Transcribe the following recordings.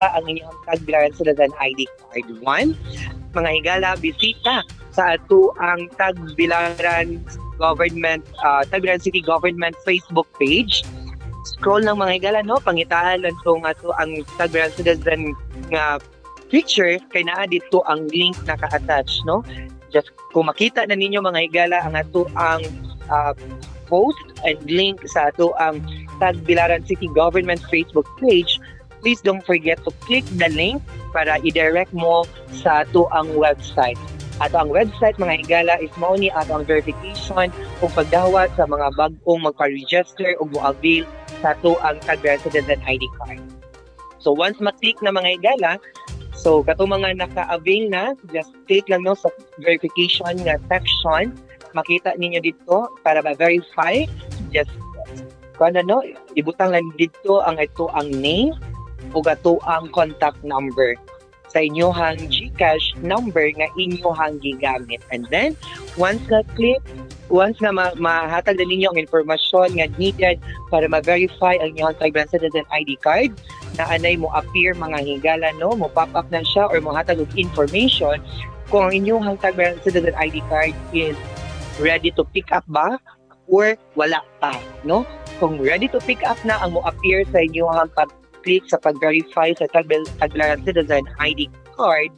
ang inyong tagbilaran citizen ID card. 1, mga higala, bisita sa ato ang Tagbilaran Government, Tagbilaran City Government Facebook page. Scroll ng mga higala, no? Pangitaan lang itong ato ang Tagbilaran Citizen nga picture, kay naa dito ang link naka-attach, no? Just kung makita na ninyo mga higala ang ato ang uh, post and link sa ato ang Tagbilaran City Government Facebook page, please don't forget to click the link para i-direct mo sa ato ang website. Ato ang website mga higala is mao ni ato ang verification o pagdawat sa mga bag-ong magpa-register o mo-avail sa ato ang Tagbilaran Citizen ID card. So once ma-click na mga higala, so katong mga naka-avail na, just click lang no sa verification nga section. Makita ninyo dito para ma-verify. Just no, ibutang lang dito ang ito ang name o gato ang contact number sa inyohang GCash number nga inyohang gigamit. And then, once na mahatag na ninyo ang informasyon nga needed para ma-verify ang inyong Tagbilaran Citizen ID card, na anay mo appear mga higala, no? Mo pop up na siya or mo hatag og information kung ang inyong Tagbilaran Citizen ID card is ready to pick up ba or wala pa, no? Kung ready to pick up na ang mo appear sa inyong pag-click sa pag-verify sa Tagbilaran Citizen ID card,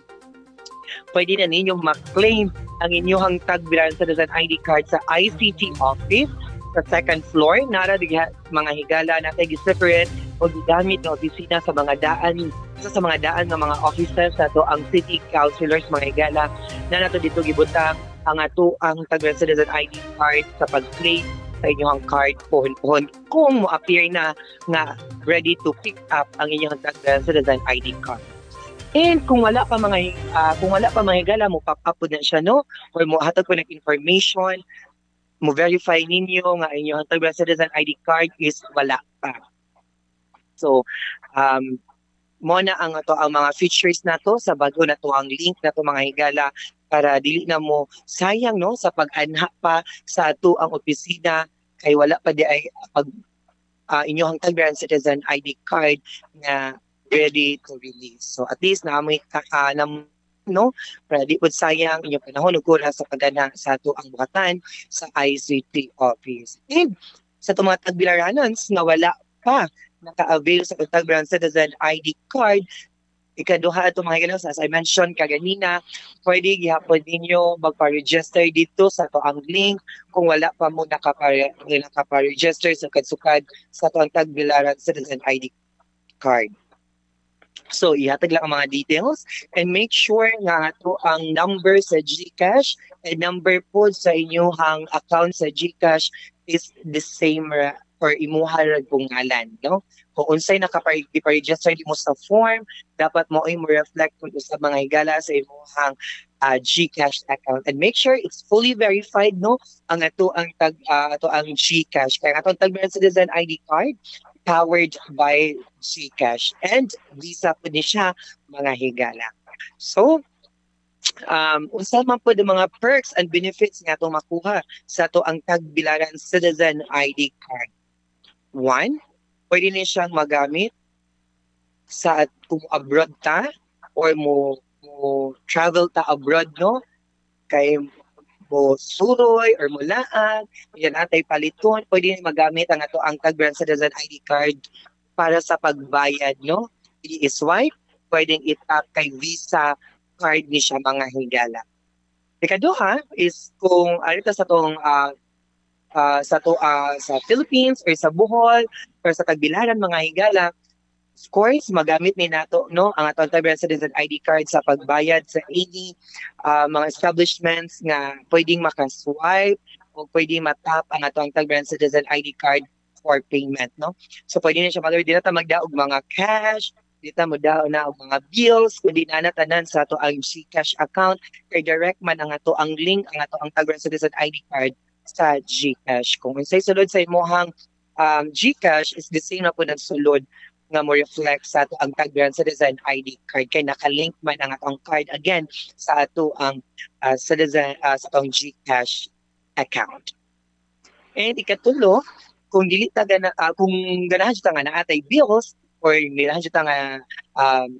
pwede na ninyong ma-claim ang inyong Tagbilaran Citizen ID card sa ICT office sa second floor. Nara mga higala natin gi-separate o gigamit ng opisina sa mga daan ng mga offices sa to ang city councilors mga higala na nato dito gibutang ang ato ang Tagbilaran Citizen ID card sa pag-claim sa inyong card pohon-pohon kung mo appear na nga ready to pick up ang inyong Tagbilaran Citizen ID card. And kung wala pa mga higala mo pop up po na siya, no, or mo hatag po ng information, mo verify ninyo nga inyong Tagbilaran Citizen ID card is wala pa. So mo na ang ato ang mga features nato sa bago na to ang link na to mga higala para dili na mo sayang no sa pag-anha pa sa ato ang opisina kay wala pa di ay pag inyong Tagbilaran Citizen ID card na ready to release. So at least na may no, para di po sayang inyong panahon ug oras sa pagana sa ato ang bukatan sa ICT office. And sa itong mga tagbilaranons na wala pa naka-avail sa Tagbilaran Citizen ID card, ikaduha itong mga higala, as I mentioned kaganina, pwede gihapon ninyo magpa-register dito sa ito ang link kung wala pa mo nakapa-register sa kadsukad sa ito ang Tagbilaran Citizen ID card. So, ihatag lang ang mga details and make sure nga ito ang number sa GCash and number po sa inyong account sa GCash is the same or imuha ra kung ngalan, no? Kung unsay naka-register mo sa form, dapat mo ay mo-reflect kung sa mga higala sa imuhang GCash account and make sure it's fully verified, no? Ang ato ang GCash kaya atong Tagbilaran Citizen ID card powered by GCash and Visa po ni siya mga higala. So, unsa man po mga perks and benefits nga itong makuha sa ito ang Tagbilaran Citizen ID card. 1, pwede niya siyang magamit sa kung abroad ta or mo travel ta abroad, no? Kay mo suroy or mulaan, yan atay paliton, pwede niya magamit ang ato ang Tagbilaran Citizen ID card para sa pagbayad, no? I-swipe, pwedeng i-tap kay Visa card ni siya mga higala. Ikaduha is kung alita sa tong sa Philippines or sa Bohol or sa Tagbilaran mga higala, of course magamit ni nato no ang atong Tagbilaran Citizen ID card sa pagbayad sa any mga establishments nga pwedeng makaswipe o pwedeng matap ang atong Tagbilaran Citizen ID card for payment, no? So pwede na siya magawid dito magdaog mga cash, dito mo daw na og mga bills, kundi na tanan sa ato ang GCash account kay direct man ang ato ang link ang ato ang Tagbilaran Citizen ID card sa GCash. Kung unsay sulod sa imong GCash is the same na po nagsulod nga mo reflect sa ato ang Tagbilaran Citizen ID card kay nakalink man ang atong card again sa ato ang citizen sa atong GCash account. And ikatulo, kung dili ta kung ganahan jud ta nga naatay bills or ganahan jud ta nga